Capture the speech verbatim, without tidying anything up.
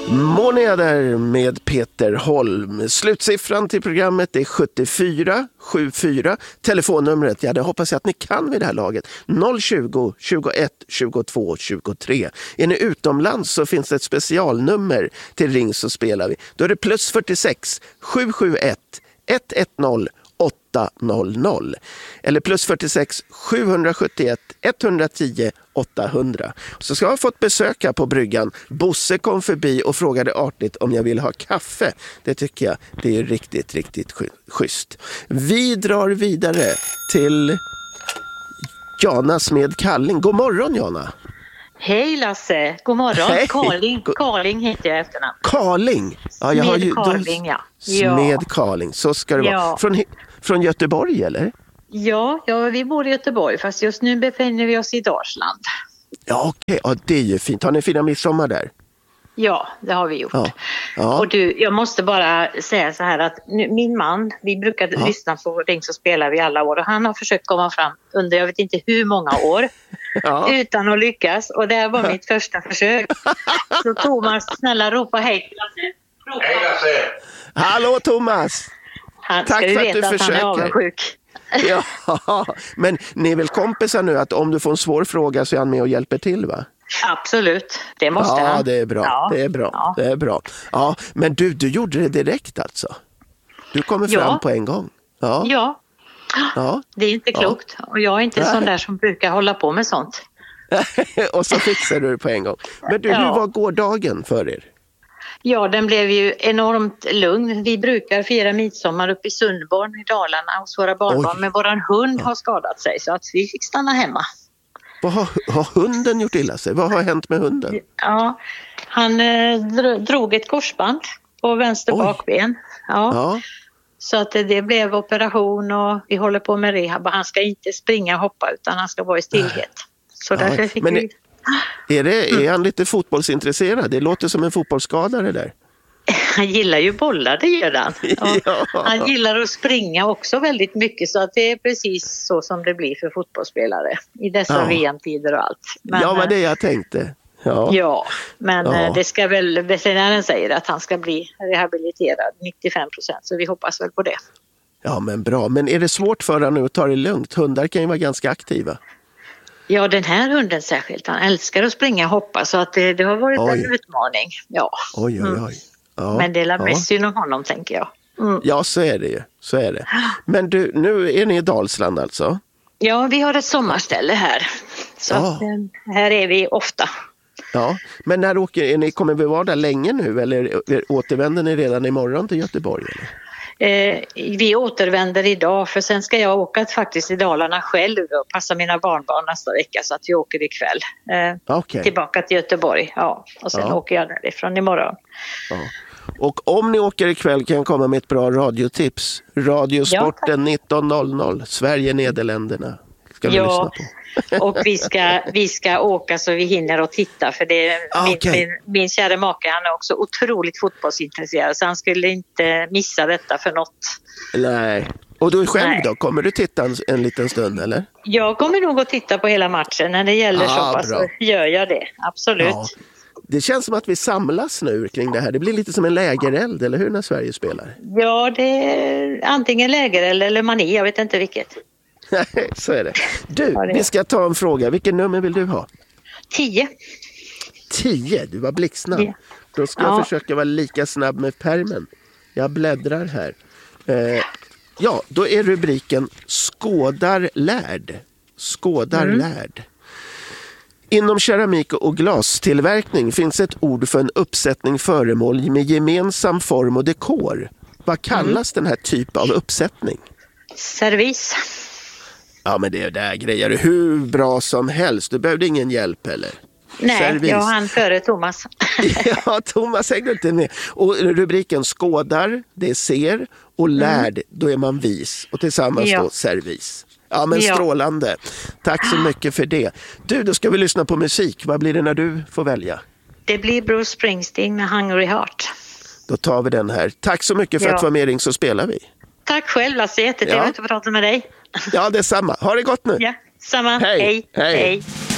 Månader med Peter Holm. Slutsiffran till programmet är sjuttiofyra sjuttiofyra. Telefonnumret, ja det hoppas jag att ni kan vid det här laget. noll tjugo, tjugoett, tjugotvå, tjugotre. Är ni utomlands så finns det ett specialnummer till Ring så spelar vi. Då är det plus fyrtiosex sju sju ett ett ett noll åtta noll noll eller plus fyrtiosex sju sju ett ett ett noll åtta hundra. Så ska jag ha fått besöka på bryggan. Bosse kom förbi och frågade artigt om jag vill ha kaffe. Det tycker jag, det är riktigt, riktigt schysst. Vi drar vidare till Jana Smed Kalling. God morgon Jana. Hej Lasse, god morgon. Hej. Karling, Karling heter jag efternamn. Karling? Ja, jag har ju, Karling, ja. Smed Karling, så ska det ja. vara. Från, från Göteborg eller? Ja, ja, vi bor i Göteborg fast just nu befinner vi oss i Dalsland. Ja okej, ja, det är ju fint. Har ni fina midsommar där? Ja, det har vi gjort. Ja. Ja. Och du, jag måste bara säga så här att nu, min man, vi brukar ja. lyssna på Ring så spelar vi alla år och han har försökt komma fram under jag vet inte hur många år ja. utan att lyckas och det här var mitt första försök. Så Thomas, snälla ropa hej till Lasse. Ropa. Hej Lasse! Hallå Thomas! Han Tack ska för veta att du att försöker. Han är avundsjuk. Ja, men ni är väl kompisar nu att om du får en svår fråga så är han med och hjälper till va? Absolut, det måste ja, han. Ja, det är bra. Ja. Det är bra. Ja. Det är bra. Ja, men du, du gjorde det direkt alltså. Du kommer fram ja. på en gång. Ja. Ja. ja. Det är inte klokt. Ja. Och jag är inte Nej. sån där som brukar hålla på med sånt. Och så fixar du det på en gång. Men du, ja. hur var gårdagen för er? Ja, den blev ju enormt lugn. Vi brukar fira midsommar uppe i Sundborn i Dalarna hos våra barnbarn. Oj. Men våran hund ja. har skadat sig så att vi fick stanna hemma. Vad har, har hunden gjort illa sig? Vad har hänt med hunden? Ja, han eh, drog ett korsband på vänster Oj. bakben. Ja. ja. Så att det, det blev operation och vi håller på med rehab. Han ska inte springa och hoppa utan han ska vara i stillhet. Så ja. därför fick Men vi... Är, det, är han lite fotbollsintresserad? Det låter som en fotbollsskadare där. Han gillar ju bollar, det gör han. Ja. Han gillar att springa också väldigt mycket så att det är precis så som det blir för fotbollsspelare i dessa ja. V M-tider och allt. Men, ja, vad det jag tänkte. Ja, ja men ja. det ska väl, veterinären säger att han ska bli rehabiliterad nittiofem procent så vi hoppas väl på det. Ja, men bra. Men är det svårt för honom att ta det lugnt? Hundar kan ju vara ganska aktiva. Ja, den här hunden särskilt. Han älskar att springa och hoppa så att det, det har varit oj. en utmaning. Ja. Oj, oj, oj. Ja, men det är ja. mest synd om honom, tänker jag. Mm. Ja, så är det ju. Så är det. Men du, nu är ni i Dalsland alltså? Ja, vi har ett sommarställe här. Så ja. att, här är vi ofta. Ja, men när åker, är ni, kommer vi vara där länge nu? Eller återvänder ni redan imorgon till Göteborg? Eller? Eh, vi återvänder idag för sen ska jag åka faktiskt till Dalarna själv och passa mina barnbarn nästa vecka så att vi åker ikväll eh, okay. tillbaka till Göteborg ja, och sen ja. åker jag därifrån imorgon. Ja. Och om ni åker ikväll kan jag komma med ett bra radiotips. Radiosporten ja, nitton noll noll, Sverige-Nederländerna ska vi ja. lyssna på. Och vi ska, vi ska åka så vi hinner och titta för det är ah, min, okay. min, min kära make, han är också otroligt fotbollsintresserad så han skulle inte missa detta för något. Nej. Och du själv Nej. då? Kommer du titta en, en liten stund eller? Jag kommer nog att titta på hela matchen när det gäller ah, så pass så gör jag det, absolut. Ja. Det känns som att vi samlas nu kring det här. Det blir lite som en lägereld, eller hur, när Sverige spelar? Ja, det är antingen lägereld eller mani, jag vet inte vilket. Så är det. Du, ja, det är. Vi ska ta en fråga. Vilken nummer vill du ha? Tio. Tio? Du var blixtsnabb. Ja. Då ska jag ja. försöka vara lika snabb med pärmen. Jag bläddrar här. Eh, ja, då är rubriken Skådar lärd. Skådar mm. lärd. Inom keramik och glastillverkning finns ett ord för en uppsättning föremål med gemensam form och dekor. Vad kallas mm. den här typen av uppsättning? Servis. Ja, men det där grejer du hur bra som helst. Du behövde ingen hjälp heller. Nej, Servis. jag hann före Thomas. Ja, Thomas hängde inte med. Och rubriken skådar, det är ser. Och lärd, mm. då är man vis. Och tillsammans ja. då servis. Ja, men ja. strålande. Tack så mycket för det. Du, då ska vi lyssna på musik. Vad blir det när du får välja? Det blir Bruce Springsteen med Hungry Heart. Då tar vi den här. Tack så mycket för ja. att vara med, Ring så spelar vi. Tack själv, Lasse. Jättetrevligt ja. att prata med dig. Ja, det är samma. Ha det gott nu. Ja, samma. Hej. Hej. Hej. Hej.